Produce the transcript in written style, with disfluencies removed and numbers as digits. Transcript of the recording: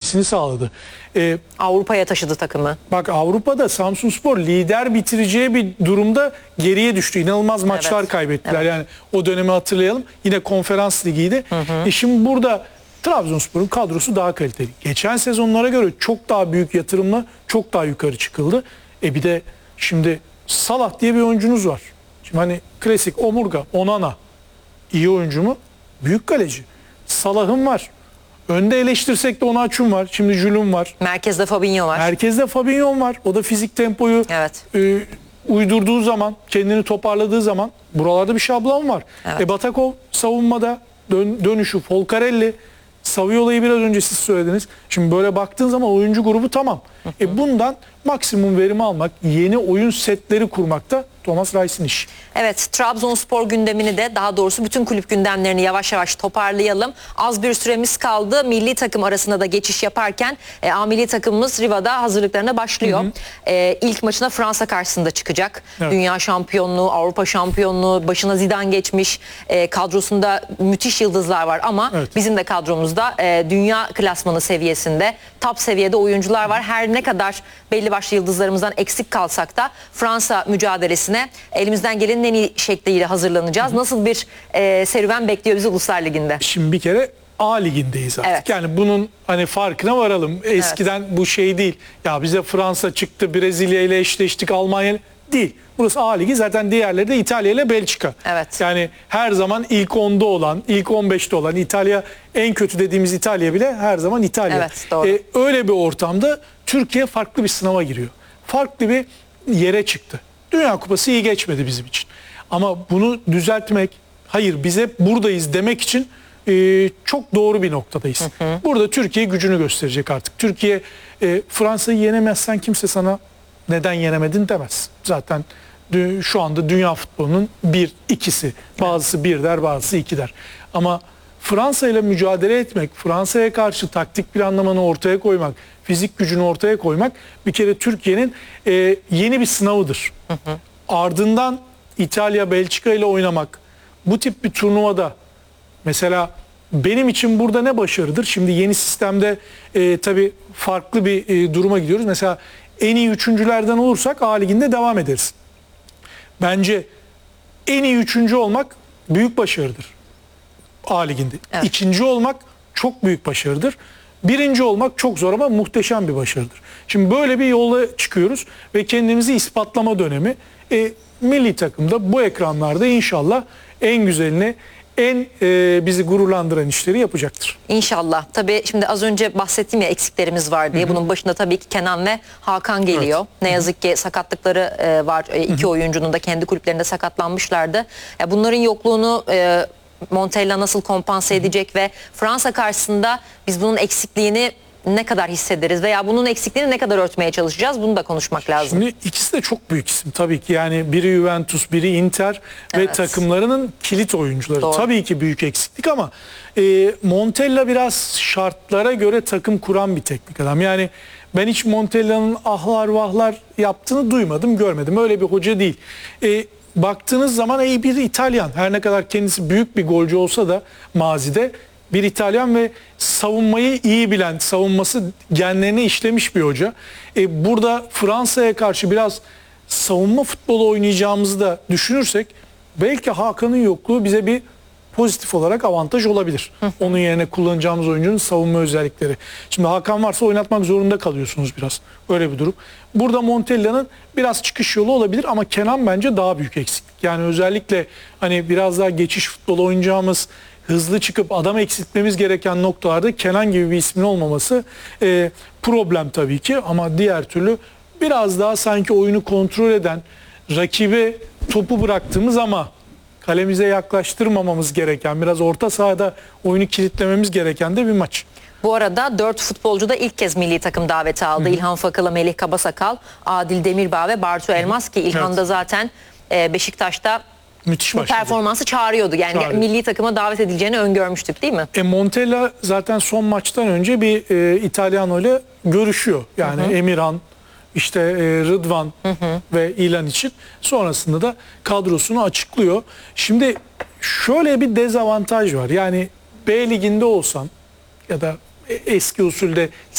gelmesini sağladı. Avrupa'ya taşıdı takımı. Bak Avrupa'da Samsunspor lider bitireceği bir durumda geriye düştü. İnanılmaz maçlar kaybettiler. Evet. Yani o dönemi hatırlayalım. Yine konferans ligiydi. Şimdi burada Trabzonspor'un kadrosu daha kaliteli. Geçen sezonlara göre çok daha büyük yatırımla çok daha yukarı çıkıldı. Bir de şimdi Salah diye bir oyuncunuz var. Şimdi hani klasik omurga, Onana iyi oyuncu mu? Büyük kaleci. Salah'ın var. Önde eleştirsek de Onaçum var. Şimdi Jülüm var. Merkezde Fabinho var. Merkezde Fabinho var. O da fizik tempoyu Evet. Uydurduğu zaman, kendini toparladığı zaman buralarda bir şablon var. Evet. Batakov savunmada dönüşü, Folcarelli, Saviola'yı biraz önce siz söylediniz. Şimdi böyle baktığın zaman oyuncu grubu tamam. Bundan maksimum verimi almak, yeni oyun setleri kurmak da Thomas Reis'in işi. Evet, Trabzonspor gündemini de, daha doğrusu bütün kulüp gündemlerini yavaş yavaş toparlayalım. Az bir süremiz kaldı. Milli takım arasında da geçiş yaparken A milli takımımız Riva'da hazırlıklarına başlıyor. İlk maçına Fransa karşısında çıkacak. Evet. Dünya şampiyonluğu, Avrupa şampiyonluğu, başına Zidane geçmiş. Kadrosunda müthiş yıldızlar var ama Evet. bizim de kadromuzda dünya klasmanı seviyesinde, top seviyede oyuncular var. Her ne kadar belli başlı yıldızlarımızdan eksik kalsak da Fransa mücadelesine elimizden gelenin en iyi şekliyle hazırlanacağız. Nasıl bir serüven bekliyor bizi Uluslar Ligi'nde? Şimdi bir kere A ligindeyiz artık. Evet. Yani bunun hani farkına varalım. Eskiden bu şey değil. Ya bize Fransa çıktı, Brezilya ile eşleştik, Almanya değil. Burası A ligi, zaten diğerleri de İtalya ile Belçika. Evet. Yani her zaman ilk 10'da olan, ilk 15'te olan İtalya, en kötü dediğimiz İtalya bile her zaman İtalya. Evet, doğru. Öyle bir ortamda Türkiye farklı bir sınava giriyor. Farklı bir yere çıktı. Dünya Kupası iyi geçmedi bizim için. Ama bunu düzeltmek, hayır biz hep buradayız demek için çok doğru bir noktadayız. Burada Türkiye gücünü gösterecek artık. Türkiye Fransa'yı yenemezsen kimse sana neden yenemedin demez. Zaten şu anda dünya futbolunun bir ikisi. Bazısı bir der, bazısı iki der. Ama Fransa ile mücadele etmek, Fransa'ya karşı taktik planlamanı ortaya koymak, fizik gücünü ortaya koymak bir kere Türkiye'nin yeni bir sınavıdır. Ardından İtalya, Belçika ile oynamak, bu tip bir turnuvada mesela benim için burada ne başarıdır? Şimdi yeni sistemde tabii farklı bir duruma gidiyoruz. Mesela en iyi üçüncülerden olursak A liginde devam ederiz. Bence en iyi üçüncü olmak büyük başarıdır A liginde. Evet. İkinci olmak çok büyük başarıdır. Birinci olmak çok zor ama muhteşem bir başarıdır. Şimdi böyle bir yola çıkıyoruz ve kendimizi ispatlama dönemi. Milli takımda bu ekranlarda inşallah en güzelini, en bizi gururlandıran işleri yapacaktır. İnşallah. Tabii şimdi az önce bahsettiğim ya eksiklerimiz var diye. Bunun başında tabii ki Kenan ve Hakan geliyor. Evet. Ne yazık ki sakatlıkları var. İki oyuncunun da kendi kulüplerinde sakatlanmışlardı. Bunların yokluğunu Montella nasıl kompanse edecek ve Fransa karşısında biz bunun eksikliğini ne kadar hissederiz veya bunun eksikliğini ne kadar örtmeye çalışacağız, bunu da konuşmak lazım. Şimdi ikisi de çok büyük isim tabii ki, yani biri Juventus, biri Inter ve Evet. takımlarının kilit oyuncuları. Doğru. Tabii ki büyük eksiklik ama Montella biraz şartlara göre takım kuran bir teknik adam. Yani ben hiç Montella'nın ahlar vahlar yaptığını duymadım, görmedim. Öyle bir hoca değil. Baktığınız zaman bir İtalyan, her ne kadar kendisi büyük bir golcü olsa da mazide bir İtalyan ve savunmayı iyi bilen, savunması genlerine işlemiş bir hoca. Burada Fransa'ya karşı biraz savunma futbolu oynayacağımızı da düşünürsek belki Hakan'ın yokluğu bize bir pozitif olarak avantaj olabilir. Onun yerine kullanacağımız oyuncunun savunma özellikleri. Şimdi Hakan varsa oynatmak zorunda kalıyorsunuz biraz. Öyle bir durum. Burada Montella'nın biraz çıkış yolu olabilir ama Kenan bence daha büyük eksiklik. Yani özellikle hani biraz daha geçiş futbolu oynayacağımız, hızlı çıkıp adam eksiltmemiz gereken noktalarda Kenan gibi bir ismin olmaması problem tabii ki, ama diğer türlü biraz daha sanki oyunu kontrol eden, rakibe topu bıraktığımız ama kalemize yaklaştırmamamız gereken, biraz orta sahada oyunu kilitlememiz gereken de bir maç. Bu arada 4 futbolcu da ilk kez milli takım daveti aldı. İlhan Fakalı, Melih Kabasakal, Adil Demirbağ ve Bartu Elmas ki İlhan da zaten Beşiktaş'ta Müthiş bu başladı. performansı çağırıyordu. Yani Çağırıyor. milli takıma davet edileceğini öngörmüştük değil mi? Montella zaten son maçtan önce bir İtalyano ile görüşüyor. Yani Emirhan, işte Rıdvan ve İlan için. Sonrasında da kadrosunu açıklıyor. Şimdi şöyle bir dezavantaj var. Yani B liginde olsan ya da eski usulde